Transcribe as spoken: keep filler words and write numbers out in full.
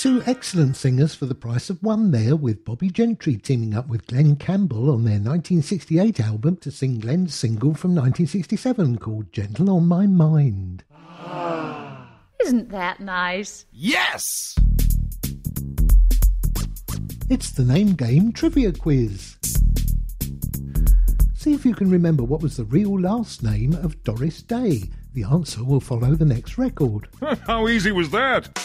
Two excellent singers for the price of one there, with Bobby Gentry teaming up with Glenn Campbell on their nineteen sixty-eight album to sing Glenn's single from nineteen sixty-seven called Gentle on My Mind. Isn't that nice? Yes! It's the Name Game Trivia Quiz. See if you can remember what was the real last name of Doris Day. The answer will follow the next record. How easy was that?